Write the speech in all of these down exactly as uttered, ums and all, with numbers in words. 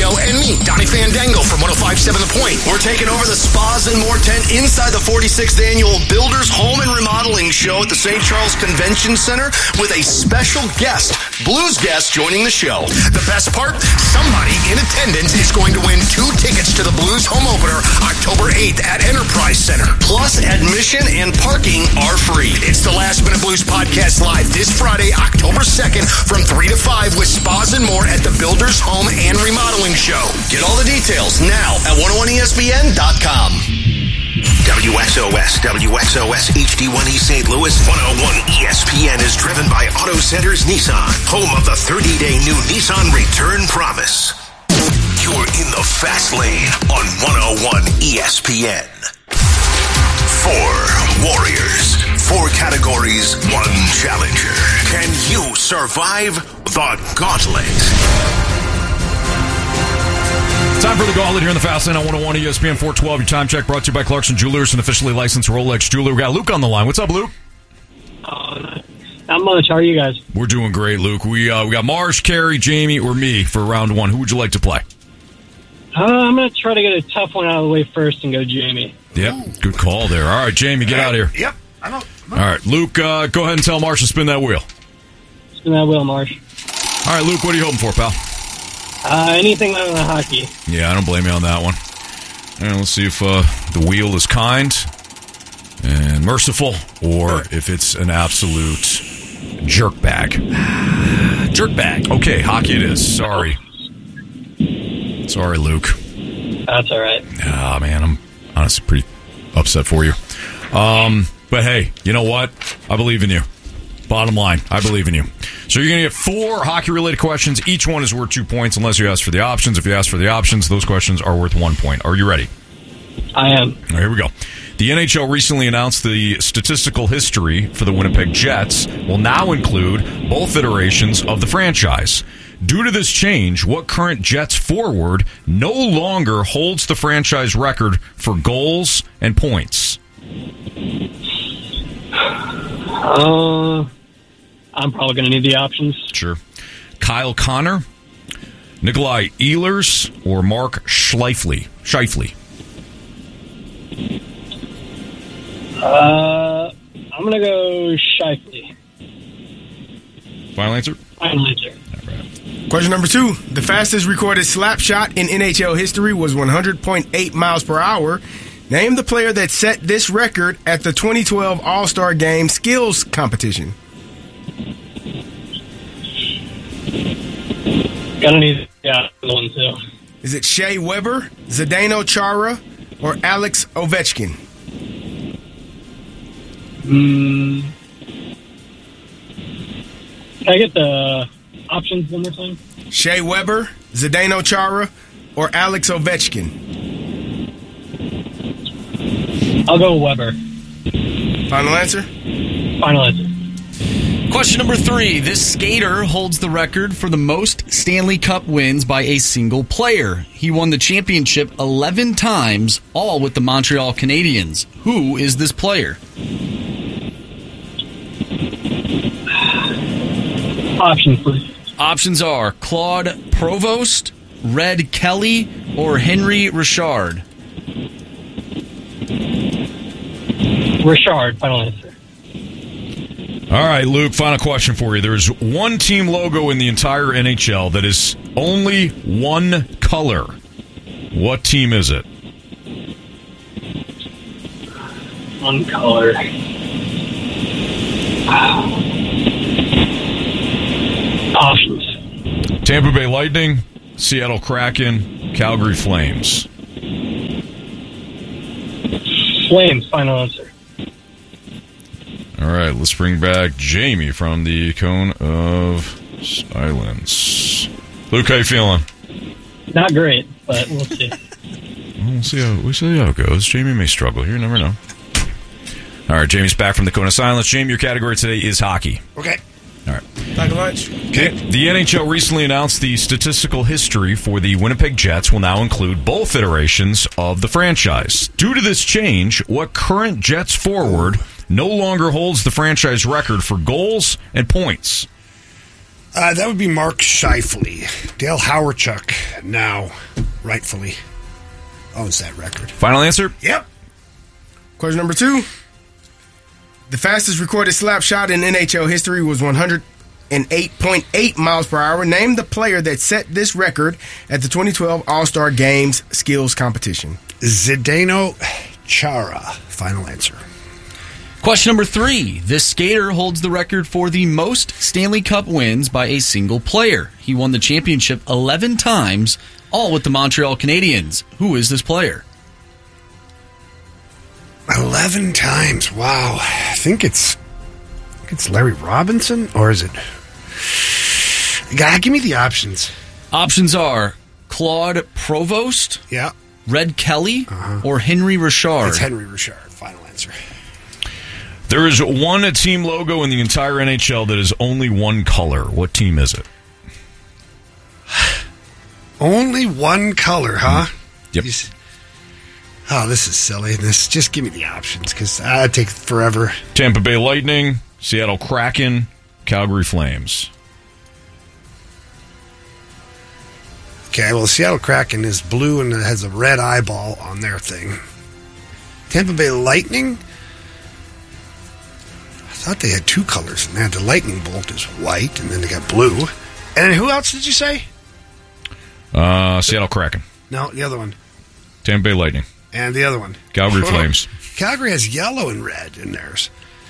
Leo, and me, Donnie Fandango from one oh five point seven The Point. We're taking over the Spas and More tent inside the forty-sixth Annual Builders Home and Remodeling Show at the Saint Charles Convention Center with a special guest, blues guest, joining the show. The best part? Somebody in attendance is going to win two tickets to the Blues Home Opener October eighth at Enterprise Center. Plus, admission and parking are free. It's the Last Minute Blues Podcast live this Friday, October second from three to five with Spas and More at the Builders Home and Remodeling Show. Get all the details now at one oh one E S P N dot com. W X O S, W X O S H D one E Saint Louis, one oh one E S P N is driven by Auto Centers Nissan, home of the thirty-day new Nissan Return Promise. You're in the fast lane on one oh one E S P N. Four warriors, four categories, one challenger. Can you survive the gauntlet? Time for the gauntlet here in the Fast Lane on one oh one E S P N four twelve. Your time check brought to you by Clarkson Jewelers, an officially licensed Rolex jeweler. We got Luke on the line. What's up, Luke? Uh, not much. How are you guys? We're doing great, Luke. We uh, we got Marsh, Carey, Jamie, or me for round one. Who would you like to play? Uh, I'm going to try to get a tough one out of the way first and go Jamie. Yep, good call there. All right, Jamie, get out of here. Yep. I don't, All right, Luke, uh, go ahead and tell Marsh to spin that wheel. Spin that wheel, Marsh. All right, Luke, what are you hoping for, pal? Uh, anything other than hockey. Yeah, I don't blame you on that one. All right, let's see if uh, the wheel is kind and merciful, or if it's an absolute jerk bag. Jerk bag. Okay, hockey it is. Sorry. Sorry, Luke. That's all right. Ah, man, I'm honestly pretty upset for you. Um, but hey, you know what? I believe in you. Bottom line, I believe in you. So you're going to get four hockey-related questions. Each one is worth two points unless you ask for the options. If you ask for the options, those questions are worth one point. Are you ready? I am. All right, here we go. The N H L recently announced the statistical history for the Winnipeg Jets will now include both iterations of the franchise. Due to this change, what current Jets forward no longer holds the franchise record for goals and points? Uh, I'm probably going to need the options. Sure. Kyle Connor, Nikolai Ehlers, or Mark Scheifele? Scheifele. Uh, I'm going to go Scheifele. Final answer? Final answer. All right. Question number two. The fastest recorded slap shot in N H L history was one hundred point eight miles per hour. Name the player that set this record at the twenty twelve All-Star Game skills competition. Gonna need yeah, one too. Is it Shea Weber, Zdeno Chara, or Alex Ovechkin? Mm. Can I get the options one more time? Shea Weber, Zdeno Chara, or Alex Ovechkin? I'll go Weber. Final answer? Final answer. Question number three. This skater holds the record for the most Stanley Cup wins by a single player. He won the championship eleven times, all with the Montreal Canadiens. Who is this player? Options, please. Options are Claude Provost, Red Kelly, or Henry Richard. Richard, final answer. All right, Luke, final question for you. There's one team logo in the entire N H L that is only one color. What team is it? One color. Options. Tampa Bay Lightning, Seattle Kraken, Calgary Flames. Flames, final answer. All right, let's bring back Jamie from the Cone of Silence. Luke, how you feeling? Not great, but we'll see. We'll see how, we'll see how it goes. Jamie may struggle here. You never know. All right, Jamie's back from the Cone of Silence. Jamie, your category today is hockey. Okay. All right. Back to lunch. Okay. The N H L recently announced the statistical history for the Winnipeg Jets will now include both iterations of the franchise. Due to this change, what current Jets forward no longer holds the franchise record for goals and points? Uh, that would be Mark Scheifele. Dale Hawerchuk now, rightfully, owns that record. Final answer? Yep. Question number two. The fastest recorded slap shot in N H L history was one hundred eight point eight miles per hour. Name the player that set this record at the twenty twelve All-Star Games skills competition. Zdeno Chara. Final answer. Question number three. This skater holds the record for the most Stanley Cup wins by a single player. He won the championship eleven times, all with the Montreal Canadiens. Who is this player? Eleven times. Wow. I think it's I think it's Larry Robinson, or is it? God, give me the options. Options are Claude Provost, Yeah. Red Kelly, or Henry Richard. It's Henry Richard. Final answer. There is one team logo in the entire N H L that is only one color. What team is it? Only one color, huh? Yep. You s- Oh, this is silly. This just give me the options because I take forever. Tampa Bay Lightning, Seattle Kraken, Calgary Flames. Okay, well, Seattle Kraken is blue and it has a red eyeball on their thing. Tampa Bay Lightning. I thought they had two colors, and they had the lightning bolt is white, and then they got blue. And then who else did you say? Uh, Seattle Kraken, No, the other one. Tampa Bay Lightning, And the other one. Calgary Flames. Calgary has yellow and red in theirs.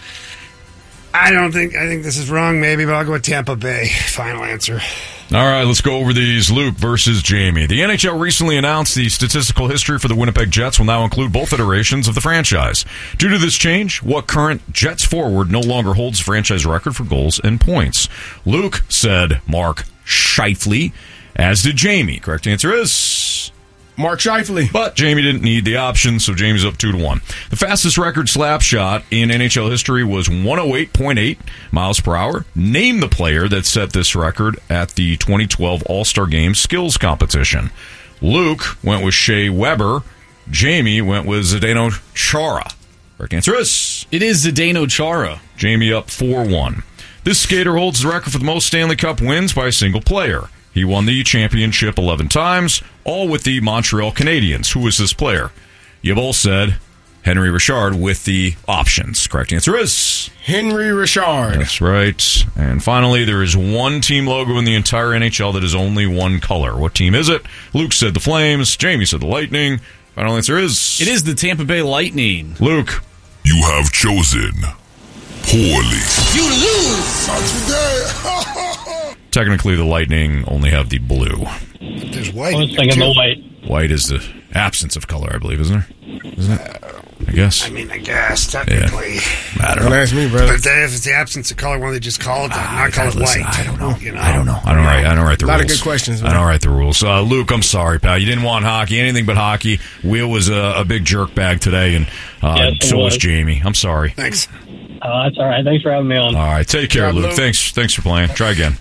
I don't think, I think this is wrong maybe, but I'll go with Tampa Bay. Final answer. All right, let's go over these. Luke versus Jamie. The N H L recently announced the statistical history for the Winnipeg Jets will now include both iterations of the franchise. Due to this change, what current Jets forward no longer holds the franchise record for goals and points? Luke said Mark Scheifele, as did Jamie. Correct answer is Mark Scheifele. But Jamie didn't need the option, so Jamie's up two to one. The fastest record slap shot in N H L history was one oh eight point eight miles per hour. Name the player that set this record at the twenty twelve All-Star Game skills competition. Luke went with Shea Weber. Jamie went with Zdeno Chara. Correct answer is It is Zdeno Chara. Jamie up four one. This skater holds the record for the most Stanley Cup wins by a single player. He won the championship eleven times, all with the Montreal Canadiens. Who is this player? You both said Henry Richard with the options. Correct answer is Henry Richard. That's right. And finally, there is one team logo in the entire N H L that is only one color. What team is it? Luke said the Flames. Jamie said the Lightning. Final answer is It is the Tampa Bay Lightning. Luke. You have chosen poorly. You lose. Not today. Technically, the Lightning only have the blue. There's white. I was thinking the white. White is the absence of color, I believe, isn't there? Isn't it? I guess. I mean, I guess, technically. I don't Don't know. ask me, brother. But then if it's the absence of color, why don't they just call it that, not call it Listen, white? I don't know. You know? I don't know. I don't write. I don't write the A lot of rules. good questions, I man. don't write the rules. Uh, Luke, I'm sorry, pal. You didn't want hockey, anything but hockey. Will was a, a big jerk bag today, and uh, Yes, it so was was. Jamie. I'm sorry. Thanks. Uh, that's all right. Thanks for having me on. All right, take care, Good job, Luke. Luke. Thanks. Thanks for playing. Try again.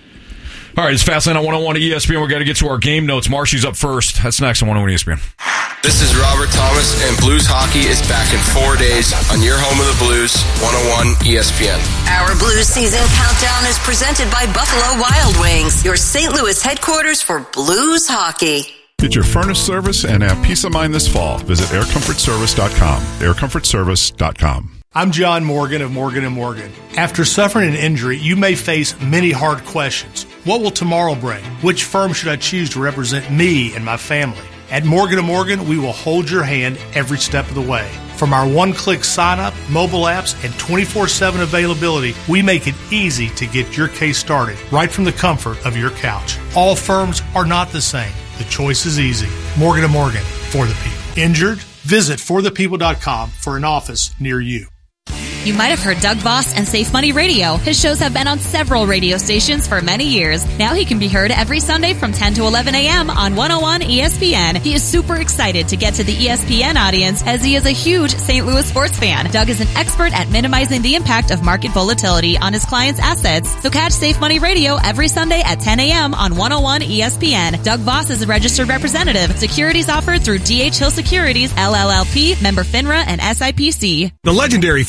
All right, it's Fastlane on one oh one at E S P N. We've got to get to our game notes. Marshy's up first. That's next on one oh one E S P N. This is Robert Thomas, and Blues Hockey is back in four days on your home of the Blues, one oh one E S P N. Our Blues season countdown is presented by Buffalo Wild Wings, your Saint Louis headquarters for Blues Hockey. Get your furnace service and have peace of mind this fall. Visit air comfort service dot com. air comfort service dot com. I'm John Morgan of Morgan and Morgan. After suffering an injury, you may face many hard questions. What will tomorrow bring? Which firm should I choose to represent me and my family? At Morgan and Morgan, we will hold your hand every step of the way. From our one-click sign-up, mobile apps, and twenty-four seven availability, we make it easy to get your case started right from the comfort of your couch. All firms are not the same. The choice is easy. Morgan and Morgan, for the people. Injured? Visit for the people dot com for an office near you. You might have heard Doug Voss and Safe Money Radio. His shows have been on several radio stations for many years. Now he can be heard every Sunday from ten to eleven a.m. on one oh one E S P N. He is super excited to get to the E S P N audience as he is a huge Saint Louis sports fan. Doug is an expert at minimizing the impact of market volatility on his clients' assets. So catch Safe Money Radio every Sunday at ten a.m. on one oh one E S P N. Doug Voss is a registered representative. Securities offered through D H Hill Securities, L L L P, member FINRA, and S I P C. The legendary Fast Eddie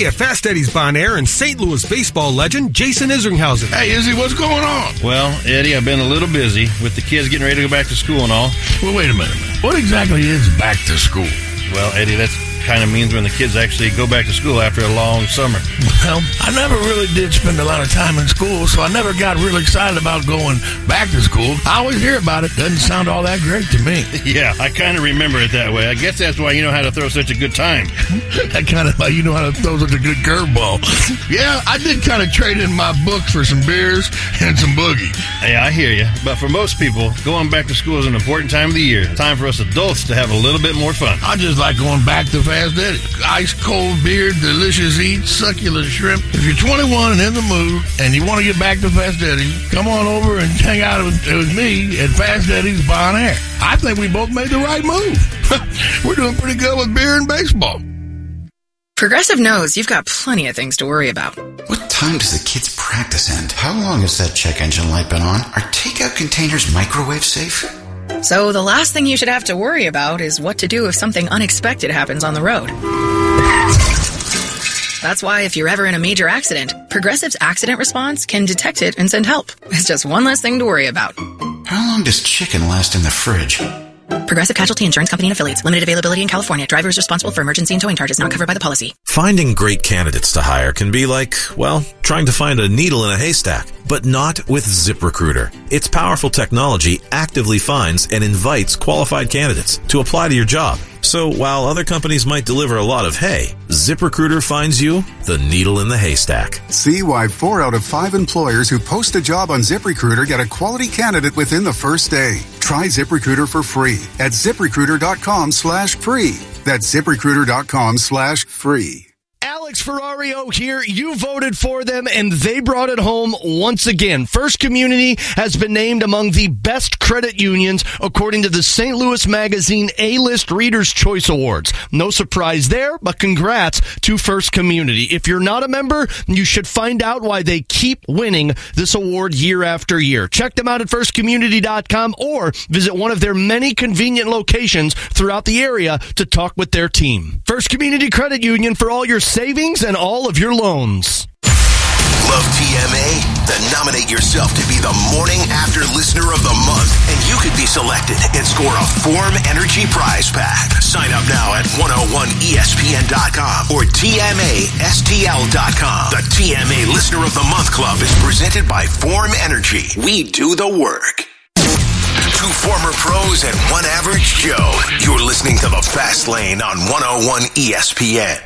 Eddie at Fast Eddie's Bon Air and Saint Louis baseball legend Jason Isringhausen. Hey, Izzy, what's going on? Well, Eddie, I've been a little busy with the kids getting ready to go back to school and all. Well, wait a minute. What exactly is back to school? Well, Eddie, that's kind of means when the kids actually go back to school after a long summer. Well, I never really did spend a lot of time in school, so I never got real excited about going back to school. I always hear about it. Doesn't sound all that great to me. Yeah, I kind of remember it that way. I guess that's why you know how to throw such a good time. That kind of, you know how to throw such a good curveball. Yeah, I did kind of trade in my books for some beers and some boogie. Hey, I hear you. But for most people, going back to school is an important time of the year. Time for us adults to have a little bit more fun. I just like going back to Fast Eddie. Ice cold beer, delicious eats, succulent shrimp. If you're twenty-one and in the mood and you want to get back to Fast Eddie, come on over and hang out with, with me at Fast Eddie's Bon Air. I think we both made the right move. We're doing pretty good with beer and baseball. Progressive knows you've got plenty of things to worry about. What time does the kids' practice end? How long has that check engine light been on? Are takeout containers microwave safe? So the last thing you should have to worry about is what to do if something unexpected happens on the road. That's why if you're ever in a major accident, Progressive's accident response can detect it and send help. It's just one less thing to worry about. How long does chicken last in the fridge? Progressive Casualty Insurance Company and Affiliates. Limited availability in California. Driver is responsible for emergency and towing charges not covered by the policy. Finding great candidates to hire can be like, well, trying to find a needle in a haystack, but not with ZipRecruiter. Its powerful technology actively finds and invites qualified candidates to apply to your job. So while other companies might deliver a lot of hay, ZipRecruiter finds you the needle in the haystack. See why four out of five employers who post a job on ZipRecruiter get a quality candidate within the first day. Try ZipRecruiter for free at ZipRecruiter.com slash free. That's ZipRecruiter.com slash free. Alex Ferrario here. You voted for them, and they brought it home once again. First Community has been named among the best credit unions according to the Saint Louis Magazine A-List Reader's Choice Awards. No surprise there, but congrats to First Community. If you're not a member, you should find out why they keep winning this award year after year. Check them out at first community dot com or visit one of their many convenient locations throughout the area to talk with their team. First Community Credit Union for all your savings and all of your loans. Love T M A? Then nominate yourself to be the Morning After Listener of the Month, and you could be selected and score a Form Energy prize pack. Sign up now at one oh one E S P N dot com or T M A S T L dot com. The T M A Listener of the Month Club is presented by Form Energy. We do the work. Two former pros and one average Joe. You're listening to The Fast Lane on one oh one E S P N.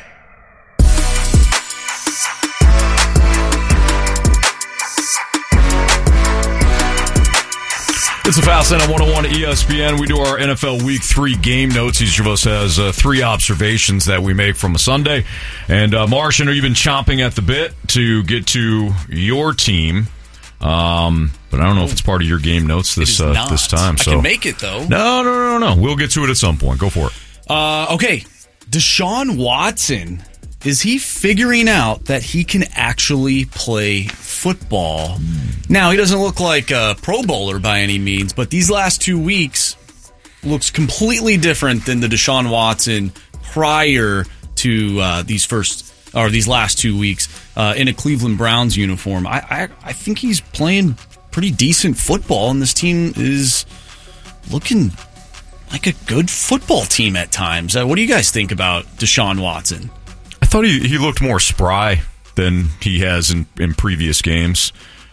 It's the Fast Lane on one oh one E S P N. We do our N F L Week three game notes. Each of us has uh, three observations that we make from a Sunday. And, uh, Martian, are you been chomping at the bit to get to your team? Um, but I don't know if it's part of your game notes this uh, this time. So I can make it, though. No, no, no, no. We'll get to it at some point. Go for it. Uh, okay. Deshaun Watson. Is he figuring out that he can actually play football? Now, he doesn't look like a Pro Bowler by any means, but these last two weeks looks completely different than the Deshaun Watson prior to uh, these first or these last two weeks uh, in a Cleveland Browns uniform. I, I I think he's playing pretty decent football, and this team is looking like a good football team at times. Uh, what do you guys think about Deshaun Watson? I thought he, he looked more spry than he has in, in previous games.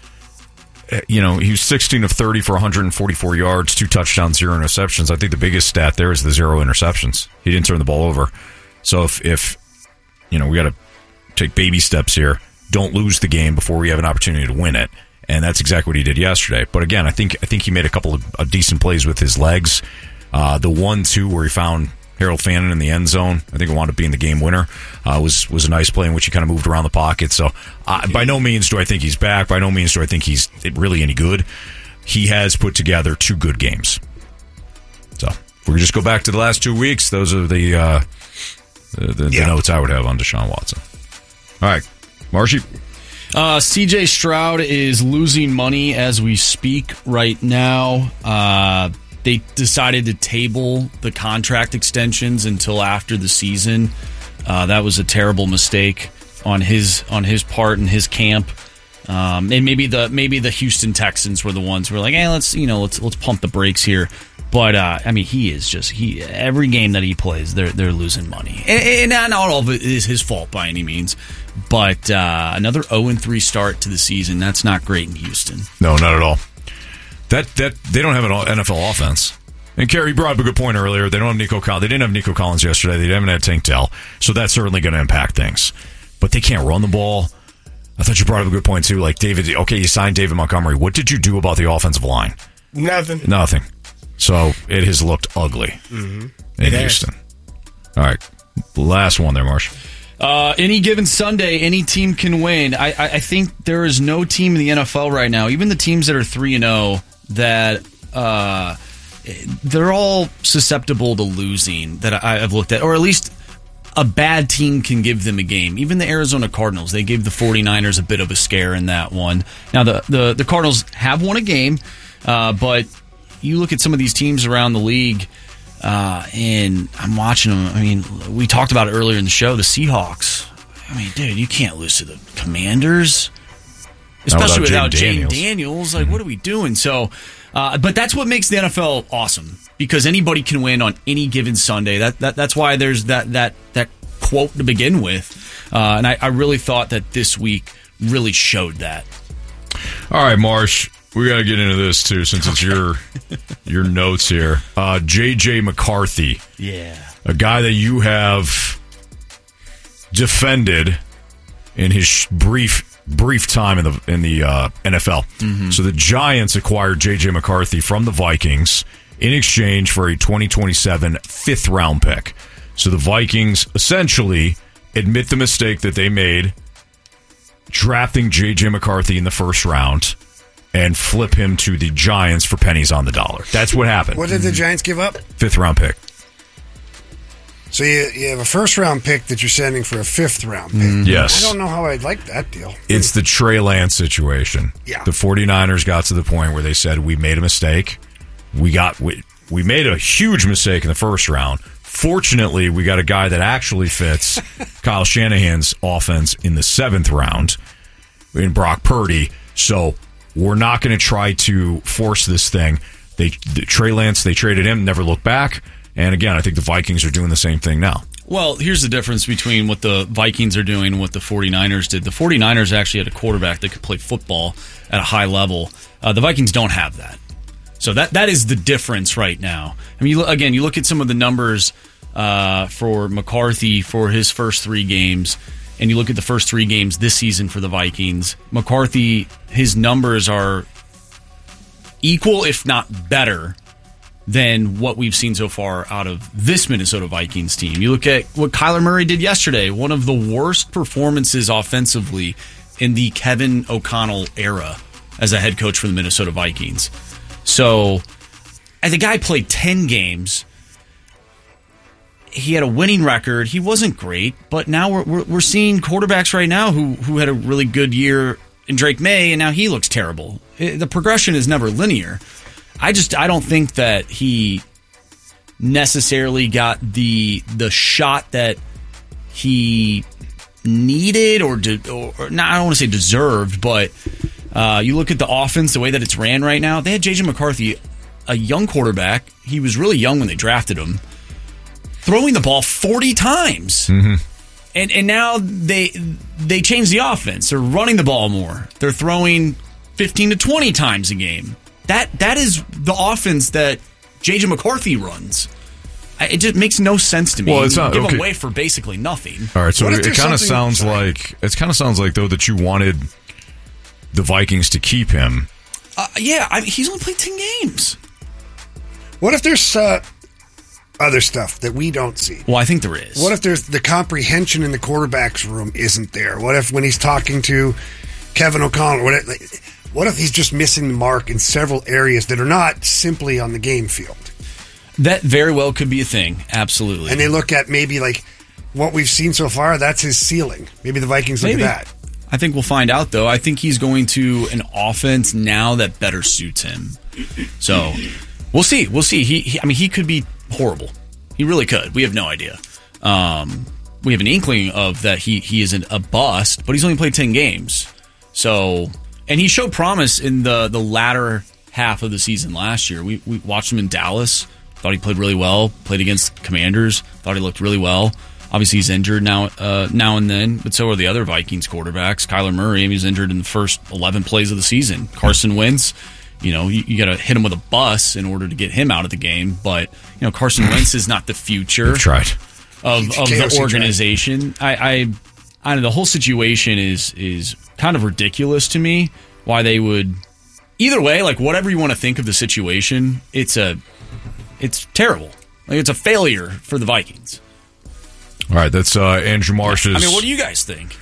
You know, he was sixteen of thirty for one hundred forty-four yards, two touchdowns, zero interceptions. I think the biggest stat there is the zero interceptions. He didn't turn the ball over. So if, if you know, we got to take baby steps here. Don't lose the game before we have an opportunity to win it. And that's exactly what he did yesterday. But again, I think I think he made a couple of uh, decent plays with his legs. Uh, the one, two, where he found Harold Fannin in the end zone, I think it wound up being the game winner, uh, was was a nice play in which he kind of moved around the pocket. So uh, by no means do I think he's back. By no means do I think he's really any good. He has put together two good games. So if we just go back to the last two weeks, those are the uh, the, the, yeah. the notes I would have on Deshaun Watson. All right, Marshy. Uh, C J Stroud is losing money as we speak right now. Uh, they decided to table the contract extensions until after the season. Uh, that was a terrible mistake. on his on his part and his camp. Um, and maybe the maybe the Houston Texans were the ones who were like, hey, let's you know let's let's pump the brakes here. But uh, I mean, he is just he every game that he plays, they're they're losing money, and, and not all of it is his fault by any means. But uh, another oh and three start to the season, that's not great in Houston. No, not at all. That that they don't have an N F L offense. And Kerry brought up a good point earlier. They don't have Nico Collins. They didn't have Nico Collins yesterday. They haven't had Tank Dell, so that's certainly going to impact things. But they can't run the ball. I thought you brought up a good point, too. Like, David, okay, you signed David Montgomery. What did you do about the offensive line? Nothing. Nothing. So it has looked ugly Mm-hmm. in Houston. All right. Last one there, Marsh. Uh, any given Sunday, any team can win. I, I, I think there is no team in the N F L right now, even the teams that are three and oh, that uh, they're all susceptible to losing that I, I've looked at, or at least a bad team can give them a game. Even the Arizona Cardinals, they gave the 49ers a bit of a scare in that one. Now, the, the, the Cardinals have won a game, uh, but you look at some of these teams around the league, uh, and I'm watching them. I mean, we talked about it earlier in the show, the Seahawks. I mean, dude, you can't lose to the Commanders, especially without Jane Daniels. Daniels. Like, mm-hmm. What are we doing? So, uh, but that's what makes the N F L awesome, because anybody can win on any given Sunday. That, that that's why there's that that that quote to begin with, uh, and I, I really thought that this week really showed that. All right, Marsh, we got to get into this too, since it's your your notes here. Uh, J J McCarthy, yeah, a guy that you have defended in his brief. brief time in the in the uh, N F L. Mm-hmm. So the Giants acquired J J McCarthy from the Vikings in exchange for a twenty twenty-seven fifth round pick. So the Vikings essentially admit the mistake that they made drafting J J McCarthy in the first round and flip him to the Giants for pennies on the dollar. That's what happened. What did the Giants give up? Fifth round pick. So you, you have a first round pick that you're sending for a fifth round pick. Mm, yes. I don't know how I'd like that deal. It's the Trey Lance situation. Yeah. The 49ers got to the point where they said, we made a mistake. We got we, we made a huge mistake in the first round. Fortunately, we got a guy that actually fits Kyle Shanahan's offense in the seventh round in Brock Purdy. So we're not going to try to force this thing. They the, Trey Lance, they traded him, never looked back. And again, I think the Vikings are doing the same thing now. Well, here's the difference between what the Vikings are doing and what the 49ers did. The 49ers actually had a quarterback that could play football at a high level. Uh, the Vikings don't have that. So that that is the difference right now. I mean, you, again, you look at some of the numbers uh, for McCarthy for his first three games, and you look at the first three games this season for the Vikings. McCarthy, his numbers are equal, if not better, than what we've seen so far out of this Minnesota Vikings team. You look at what Kyler Murray did yesterday, one of the worst performances offensively in the Kevin O'Connell era as a head coach for the Minnesota Vikings. So, and the guy played ten games. He had a winning record. He wasn't great, but now we're we're, we're seeing quarterbacks right now who who had a really good year in Drake May, and now he looks terrible. It, the progression is never linear. I just I don't think that he necessarily got the the shot that he needed or de, or, or not. I don't want to say deserved, but uh, you look at the offense, the way that it's ran right now. They had J J McCarthy, a young quarterback. He was really young when they drafted him, throwing the ball forty times, mm-hmm. and and now they they changed the offense. They're running the ball more. They're throwing fifteen to twenty times a game. That that is the offense that J J McCarthy runs. It just makes no sense to me. Well, it's not, give okay. him away for basically nothing. All right, so it, it kind of sounds like it kind of sounds like though that you wanted the Vikings to keep him. Uh, yeah, I mean, he's only played ten games. What if there's uh, other stuff that we don't see? Well, I think there is. What if there's the comprehension in the quarterback's room isn't there? What if when he's talking to Kevin O'Connell, what if, what if he's just missing the mark in several areas that are not simply on the game field? That very well could be a thing, absolutely. And they look at maybe like what we've seen so far, that's his ceiling. Maybe the Vikings look maybe. at that. I think we'll find out, though. I think he's going to an offense now that better suits him. So we'll see. We'll see. He, he I mean, he could be horrible. He really could. We have no idea. Um, we have an inkling of that he he isn't a bust, but he's only played ten games. So, and he showed promise in the the latter half of the season last year. We we watched him in Dallas. Thought he played really well. Played against Commanders. Thought he looked really well. Obviously, he's injured now uh, now and then, but so are the other Vikings quarterbacks. Kyler Murray, he was injured in the first eleven plays of the season. Carson Wentz, you know, you, you got to hit him with a bus in order to get him out of the game. But, you know, Carson Wentz is not the future They've tried. of, of the organization. I, I, I know the whole situation is is kind of ridiculous to me. Why they would, either way, like whatever you want to think of the situation, it's a, it's terrible. Like it's a failure for the Vikings. All right, that's uh, Andrew Marsh's. I mean, what do you guys think?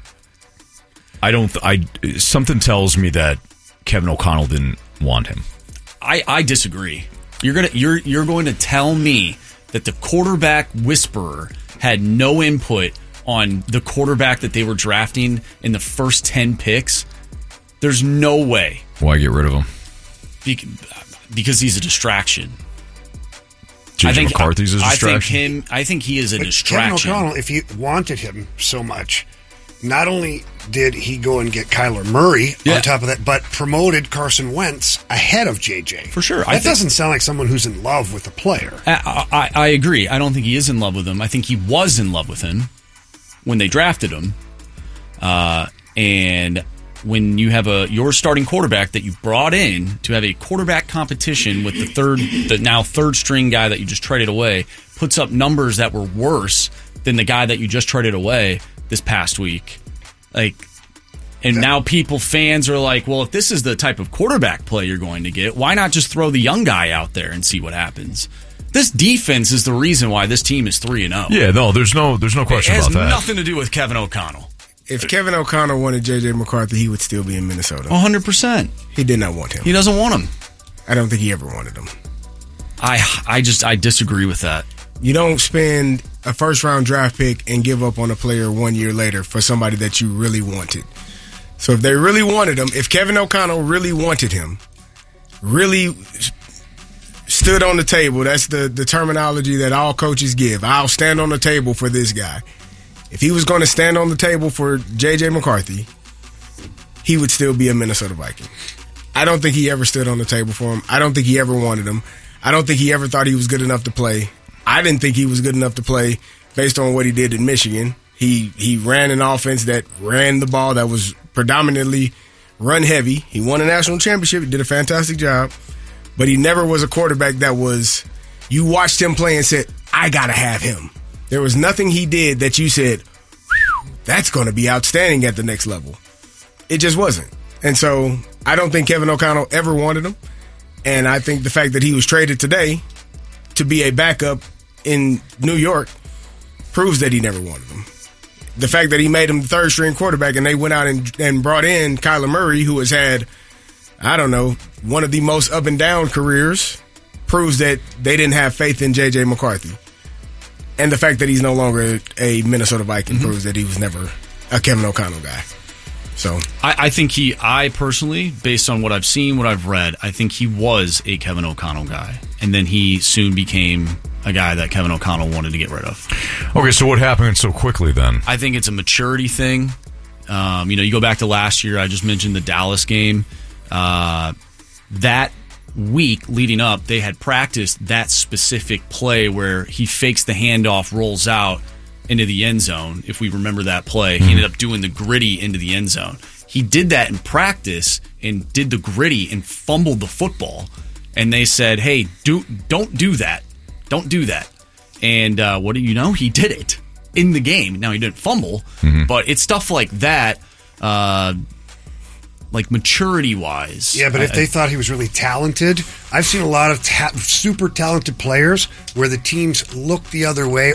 I don't. Th- I something tells me that Kevin O'Connell didn't want him. I, I disagree. You're gonna you're you're going to tell me that the quarterback whisperer had no input on the quarterback that they were drafting in the first ten picks? There's no way. Why get rid of him? Be- because he's a distraction. J J I think McCarthy's a distraction. I think him. I think he is a But distraction. Kevin O'Connell, if you wanted him so much, not only did he go and get Kyler Murray Yeah. on top of that, but promoted Carson Wentz ahead of J J. For sure. That I think- doesn't sound like someone who's in love with the player. I, I, I agree. I don't think he is in love with him. I think he was in love with him when they drafted him. Uh, and when you have a your starting quarterback that you brought in to have a quarterback competition with the third, the now third string guy that you just traded away, puts up numbers that were worse than the guy that you just traded away this past week. Like, and now people, fans are like, well, if this is the type of quarterback play you're going to get, why not just throw the young guy out there and see what happens? This defense is the reason why this team is three and zero. Yeah, no, there's no, there's no question it has about that. nothing to do with Kevin O'Connell. If Kevin O'Connell wanted J J McCarthy, he would still be in Minnesota. one hundred percent. He did not want him. He doesn't want him. I don't think he ever wanted him. I I just I disagree with that. You don't spend a first round draft pick and give up on a player one year later for somebody that you really wanted. So if they really wanted him, if Kevin O'Connell really wanted him, really stood on the table, that's the, the terminology that all coaches give. I'll stand on the table for this guy. If he was going to stand on the table for J J McCarthy, he would still be a Minnesota Viking. I don't think he ever stood on the table for him. I don't think he ever wanted him. I don't think he ever thought he was good enough to play. I didn't think he was good enough to play based on what he did in Michigan. He he ran an offense that ran the ball that was predominantly run heavy. He won a national championship. He did a fantastic job. But he never was a quarterback that was, you watched him play and said, I got to have him. There was nothing he did that you said, that's going to be outstanding at the next level. It just wasn't. And so I don't think Kevin O'Connell ever wanted him. And I think the fact that he was traded today to be a backup in New York proves that he never wanted him. The fact that he made him the third string quarterback and they went out and, and brought in Kyler Murray, who has had, I don't know, one of the most up and down careers, proves that they didn't have faith in J J McCarthy. And the fact that he's no longer a Minnesota Viking mm-hmm. proves that he was never a Kevin O'Connell guy. So I, I think he, I personally, based on what I've seen, what I've read, I think he was a Kevin O'Connell guy. And then he soon became a guy that Kevin O'Connell wanted to get rid of. Okay, so what happened so quickly then? I think it's a maturity thing. Um, you know, you go back to last year, I just mentioned the Dallas game. Uh, that week leading up, they had practiced that specific play where he fakes the handoff, rolls out into the end zone. If we remember that play, mm-hmm. he ended up doing the gritty into the end zone. He did that in practice and did the gritty and fumbled the football. And they said, hey, do, don't do that. Don't do that. And uh, what do you know? He did it in the game. Now, he didn't fumble, mm-hmm. but it's stuff like that, uh, like maturity-wise. Yeah, but I, if they I, thought he was really talented, I've seen a lot of ta- super talented players where the teams look the other way